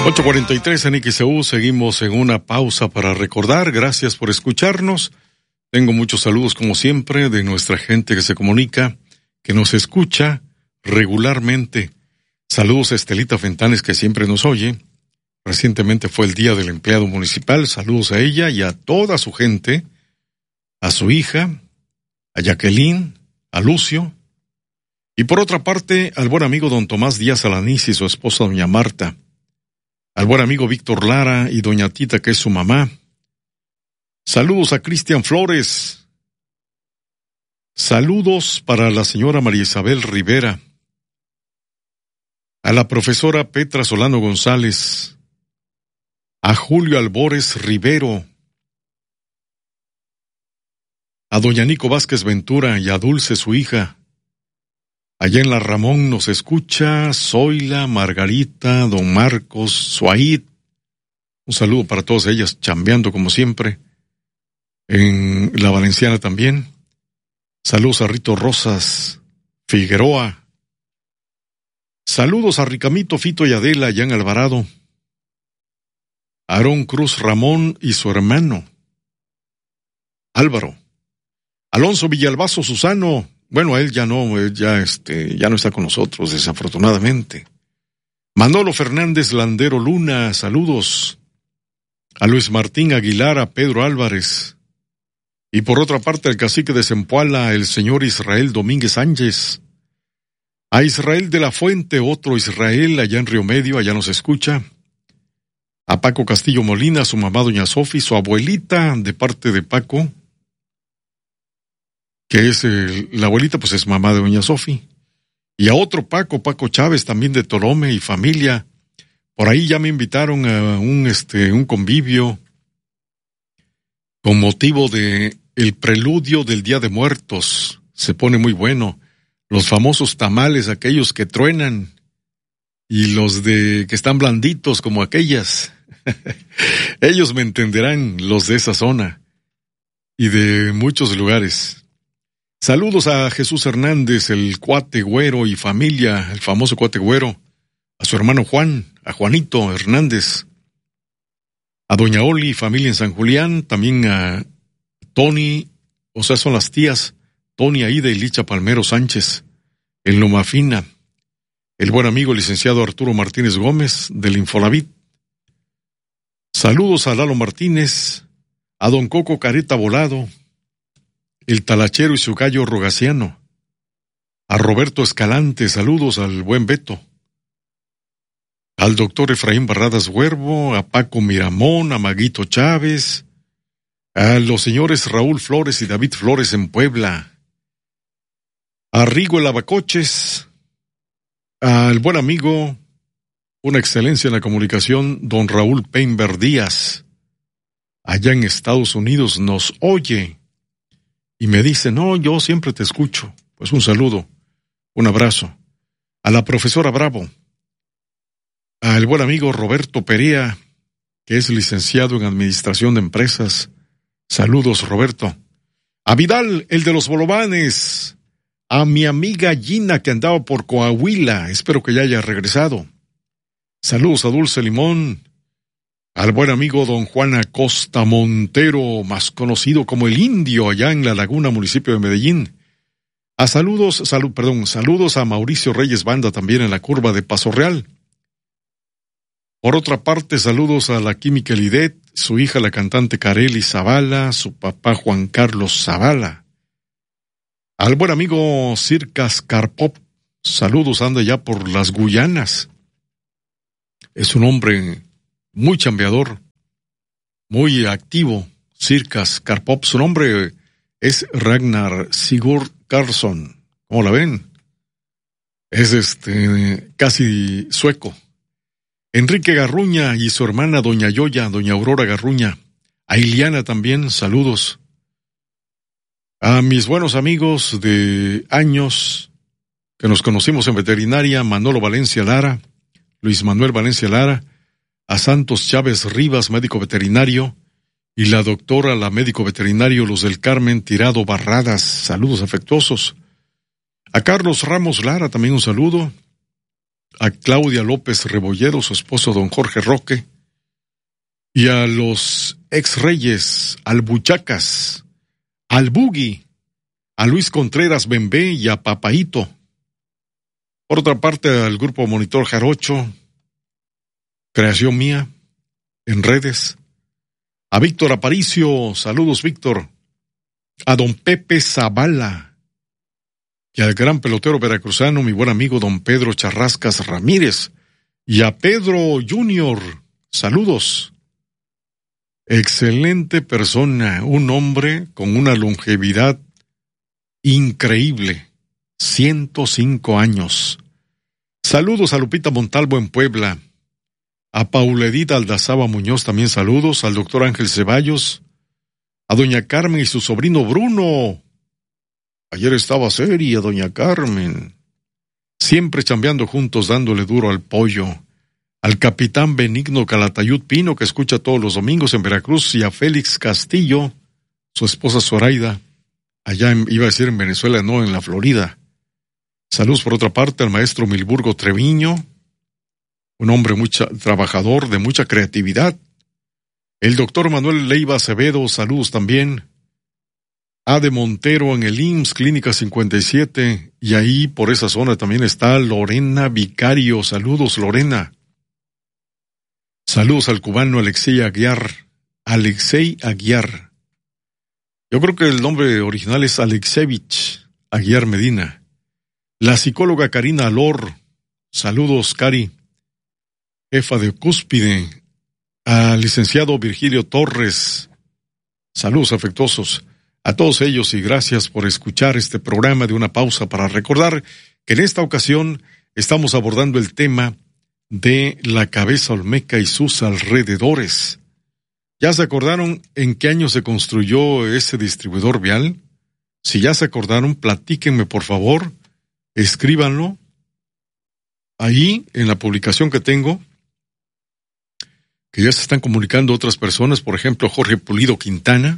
8:43 en XEU, seguimos en una pausa para recordar. Gracias por escucharnos. Tengo muchos saludos como siempre de nuestra gente que se comunica, que nos escucha regularmente. Saludos a Estelita Fentanes, que siempre nos oye. Recientemente fue el Día del Empleado Municipal. Saludos a ella y a toda su gente, a su hija, a Jacqueline, a Lucio. Y por otra parte, al buen amigo don Tomás Díaz Alanís y su esposa doña Marta. Al buen amigo Víctor Lara y doña Tita, que es su mamá. Saludos a Cristian Flores. Saludos para la señora María Isabel Rivera. A la profesora Petra Solano González. A Julio Albores Rivero. A doña Nico Vázquez Ventura y a Dulce, su hija. Allá en la Ramón nos escucha Zoila, Margarita, don Marcos, Suaid. Un saludo para todas ellas, chambeando como siempre. En la Valenciana también. Saludos a Rito Rosas, Figueroa. Saludos a Ricamito, Fito y Adela, allá en Alvarado. Aarón Cruz Ramón y su hermano, Álvaro. Alonso Villalbazo Susano. Bueno, él ya no está con nosotros, desafortunadamente. Manolo Fernández Landero Luna, saludos. A Luis Martín Aguilar, a Pedro Álvarez. Y por otra parte, al cacique de Zempoala, el señor Israel Domínguez Sánchez. A Israel de la Fuente, otro Israel, allá en Río Medio, allá nos escucha. A Paco Castillo Molina, su mamá doña Sofi, su abuelita, de parte de Paco, que es la abuelita, pues es mamá de doña Sofi. Y a otro Paco Chávez, también de Tolome y familia. Por ahí ya me invitaron a un convivio con motivo de el preludio del Día de Muertos. Se pone muy bueno. Los famosos tamales, aquellos que truenan, y los que están blanditos como aquellas. Ellos me entenderán, los de esa zona y de muchos lugares. Saludos a Jesús Hernández, el cuate güero y familia, el famoso cuate güero, a su hermano Juan, a Juanito Hernández, a doña Oli, familia en San Julián, también a Tony, o sea, son las tías, Tony Aida y Licha Palmero Sánchez, en Loma Fina, el buen amigo licenciado Arturo Martínez Gómez, del Infonavit. Saludos a Lalo Martínez, a don Coco Careta Volado, el talachero y su gallo rogaciano. A Roberto Escalante, saludos al buen Beto. Al doctor Efraín Barradas Huervo, a Paco Miramón, a Maguito Chávez, a los señores Raúl Flores y David Flores en Puebla, a Rigo el Abacoches, al buen amigo, una excelencia en la comunicación, don Raúl Peinber Díaz, allá en Estados Unidos nos oye. Y me dice, no, yo siempre te escucho. Pues un saludo, un abrazo. A la profesora Bravo, al buen amigo Roberto Perea, que es licenciado en Administración de Empresas. Saludos, Roberto. A Vidal, el de los bolovanes. A mi amiga Gina, que andaba por Coahuila. Espero que ya haya regresado. Saludos a Dulce Limón. Al buen amigo don Juan Acosta Montero, más conocido como el Indio, allá en La Laguna, municipio de Medellín. Saludos a Mauricio Reyes Banda, también en la curva de Paso Real. Por otra parte, saludos a la química Lidet, su hija la cantante Carely Zavala, su papá Juan Carlos Zavala. Al buen amigo Circas Carpop, saludos, anda ya por las Guyanas. Es un hombre muy chambeador, muy activo, Circas Karpov. Su nombre es Ragnar Sigurd Carlson. ¿Cómo la ven? Es casi sueco. Enrique Garruña y su hermana doña Yoya, doña Aurora Garruña. A Iliana también, saludos. A mis buenos amigos de años que nos conocimos en veterinaria, Manolo Valencia Lara, Luis Manuel Valencia Lara, a Santos Chávez Rivas, médico veterinario, y la doctora, la médico veterinario Luz del Carmen Tirado Barradas, saludos afectuosos. A Carlos Ramos Lara, también un saludo. a Claudia López Rebolledo, su esposo don Jorge Roque, y a los ex reyes, al Buchacas, al Bugui, a Luis Contreras Bembé y a Papaito. Por otra parte, al grupo Monitor Jarocho, creación mía, en redes. A Víctor Aparicio, saludos Víctor. A don Pepe Zavala. Y al gran pelotero veracruzano, mi buen amigo don Pedro Charrascas Ramírez. Y a Pedro Junior, saludos. Excelente persona, un hombre con una longevidad increíble. 105 años. Saludos a Lupita Montalvo en Puebla. A Pauledita Aldazaba Muñoz también saludos. Al doctor Ángel Ceballos. A doña Carmen y su sobrino Bruno. Ayer estaba seria doña Carmen. Siempre chambeando juntos, dándole duro al pollo. Al capitán Benigno Calatayud Pino, que escucha todos los domingos en Veracruz. Y a Félix Castillo, su esposa Zoraida. Allá iba a decir en Venezuela, no, en la Florida. Saludos por otra parte al maestro Milburgo Treviño, un hombre trabajador, de mucha creatividad. El doctor Manuel Leiva Acevedo, saludos también. A de Montero en el IMSS, Clínica 57, y ahí por esa zona también está Lorena Vicario, saludos Lorena. Saludos al cubano Alexei Aguiar. Yo creo que el nombre original es Alexevich Aguiar Medina. La psicóloga Karina Alor, saludos Cari. Jefa de Cúspide, al licenciado Virgilio Torres, saludos afectuosos a todos ellos y gracias por escuchar este programa de Una Pausa para recordar que en esta ocasión estamos abordando el tema de la Cabeza Olmeca y sus alrededores. ¿Ya se acordaron en qué año se construyó ese distribuidor vial? Si ya se acordaron, platíquenme por favor, escríbanlo ahí en la publicación que tengo, que ya se están comunicando otras personas, por ejemplo, Jorge Pulido Quintana.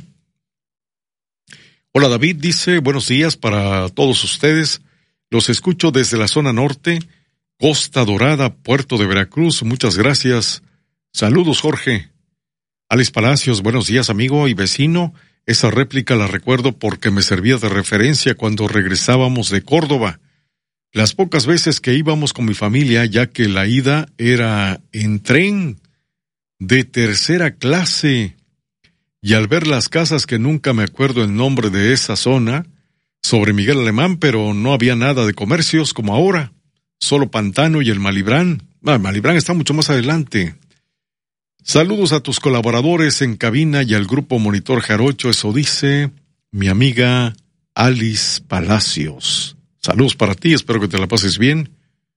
Hola David, dice, buenos días para todos ustedes, los escucho desde la zona norte, Costa Dorada, Puerto de Veracruz, muchas gracias. Saludos Jorge. Alex Palacios, buenos días amigo y vecino, esa réplica la recuerdo porque me servía de referencia cuando regresábamos de Córdoba. Las pocas veces que íbamos con mi familia, ya que la ida era en tren de tercera clase, y al ver las casas que nunca me acuerdo el nombre de esa zona, sobre Miguel Alemán, pero no había nada de comercios como ahora, solo Pantano y el Malibrán. Malibrán está mucho más adelante. Saludos a tus colaboradores en cabina y al grupo Monitor Jarocho, eso dice mi amiga Alice Palacios. Saludos para ti, espero que te la pases bien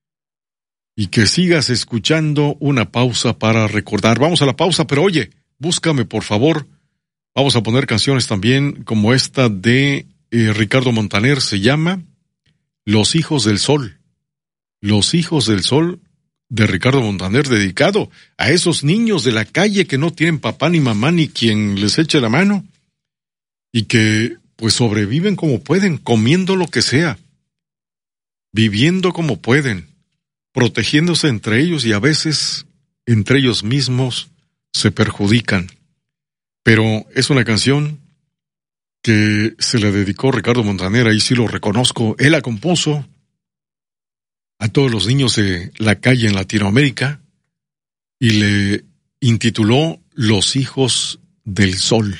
y que sigas escuchando Una Pausa para recordar. Vamos a la pausa, pero oye, búscame por favor. Vamos a poner canciones también como esta de Ricardo Montaner, se llama Los Hijos del Sol. Los Hijos del Sol de Ricardo Montaner, dedicado a esos niños de la calle que no tienen papá ni mamá ni quien les eche la mano y que pues sobreviven como pueden, comiendo lo que sea, viviendo como pueden, protegiéndose entre ellos y a veces entre ellos mismos se perjudican. Pero es una canción que se le dedicó Ricardo Montaner, ahí sí lo reconozco, él la compuso a todos los niños de la calle en Latinoamérica y le intituló Los Hijos del Sol.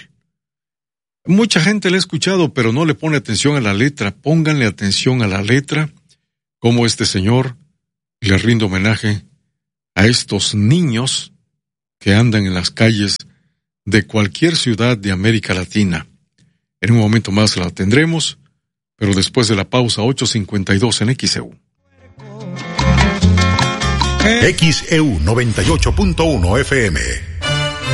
Mucha gente la ha escuchado, pero no le pone atención a la letra. Pónganle atención a la letra, como este señor le rinde homenaje a estos niños que andan en las calles de cualquier ciudad de América Latina. En un momento más la tendremos, pero después de la pausa 8:52 en XEU. XEU 98.1 FM.